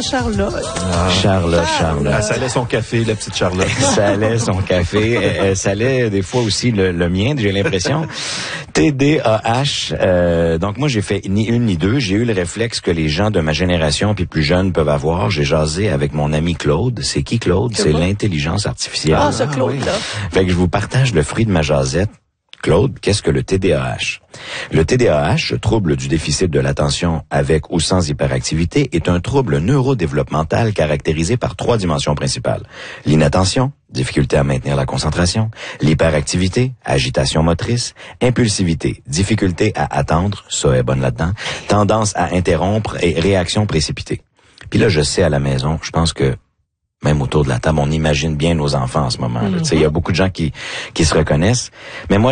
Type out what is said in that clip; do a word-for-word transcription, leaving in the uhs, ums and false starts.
Charlotte. Ah. Charlotte, Charlotte. Elle salait son café, la petite Charlotte. salait son café. Elle salait des fois aussi le, le mien, j'ai l'impression. T D A H. Euh, donc moi, j'ai fait ni une ni deux. J'ai eu le réflexe que les gens de ma génération puis plus jeunes peuvent avoir. J'ai jasé avec mon ami Claude. C'est qui Claude? C'est l'intelligence artificielle. Ah, ce Claude-là. Fait que je vous partage le fruit de ma jasette. Claude, qu'est-ce que le T D A H? Le T D A H, trouble du déficit de l'attention avec ou sans hyperactivité, est un trouble neurodéveloppemental caractérisé par trois dimensions principales. L'inattention, difficulté à maintenir la concentration, l'hyperactivité, agitation motrice, impulsivité, difficulté à attendre, ça est bonne là-dedans, tendance à interrompre et réaction précipitée. Puis là, je sais à la maison, je pense que même autour de la table, on imagine bien nos enfants en ce moment. Mm-hmm. Tu sais, il y a beaucoup de gens qui qui se reconnaissent. Mais moi,